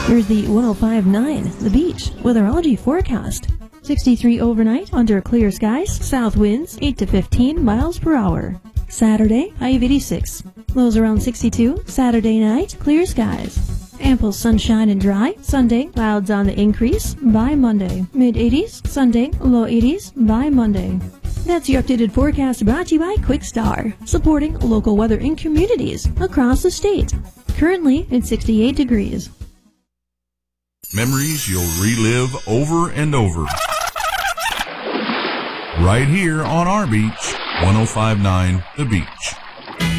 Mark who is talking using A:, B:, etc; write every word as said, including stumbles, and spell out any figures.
A: Here's the one oh five point nine The Beach weatherology forecast. sixty-three overnight under clear skies, south winds eight to fifteen miles per hour. Saturday, high of eighty-six. Lows around sixty-two. Saturday night, clear skies. Ample sunshine and dry. Sunday, clouds on the increase by Monday. mid eighties. Sunday, low eighties by Monday. That's your updated forecast brought to you by QuickStar, supporting local weather in communities across the state. Currently, it's sixty-eight degrees.
B: Memories you'll relive over and over. Right here on our beach, one oh five point nine The Beach.